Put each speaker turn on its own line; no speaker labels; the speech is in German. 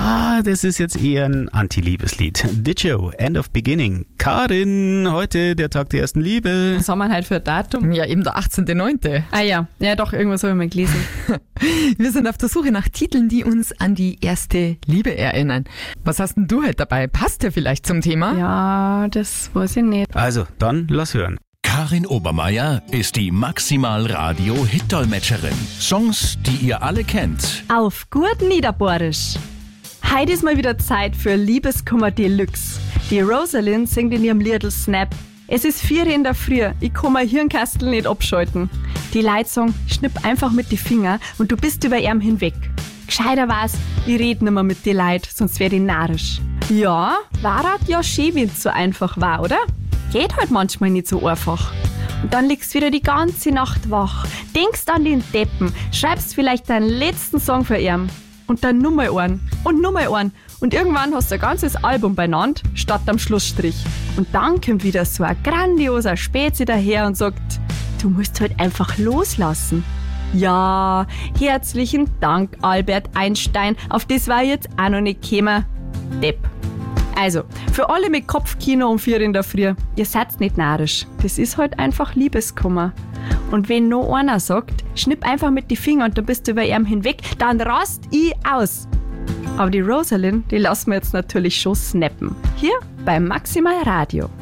das ist jetzt eher ein Anti-Liebeslied. Ditcho, End of Beginning. Karin, heute der Tag der ersten Liebe.
Was haben wir heute für ein Datum?
Ja, eben der 18.9.
Ah ja doch, irgendwas habe ich mal gelesen.
Wir sind auf der Suche nach Titeln, die uns an die erste Liebe erinnern. Was hast denn du heute dabei? Passt der vielleicht zum Thema?
Ja, das weiß ich nicht.
Also, dann lass hören.
Karin Obermeier ist die Maximal-Radio-Hit-Dolmetscherin. Songs, die ihr alle kennt.
Auf gut Niederbohrisch. Heute ist mal wieder Zeit für Liebeskummer Deluxe. Die Rosalind singt in ihrem Liedl Snap. Es ist 4 in der Früh, ich kann mein Hirnkastel nicht abschalten. Die Leute sagen, schnipp einfach mit die Finger und du bist über ihm hinweg. Gescheiter war's, ich red nimmer mit die Leid, sonst wär ich narrisch. Ja, war halt ja schön, wenn's so einfach war, oder? Geht halt manchmal nicht so einfach. Und dann liegst wieder die ganze Nacht wach, denkst an den Deppen, schreibst vielleicht deinen letzten Song für ihn. Und dann nochmal einen und nochmal einen. Und irgendwann hast du ein ganzes Album beieinander, statt am Schlussstrich. Und dann kommt wieder so ein grandioser Spezi daher und sagt, du musst halt einfach loslassen. Ja, herzlichen Dank, Albert Einstein. Auf das war ich jetzt auch noch nicht gekommen. Depp. Also, für alle mit Kopfkino um 4 in der Früh, ihr seid nicht narrisch. Das ist halt einfach Liebeskummer. Und wenn noch einer sagt, schnipp einfach mit die Finger und dann bist du über ihm hinweg, dann rast ich aus. Aber die Rosalind, die lassen wir jetzt natürlich schon snappen. Hier beim Maximal Radio.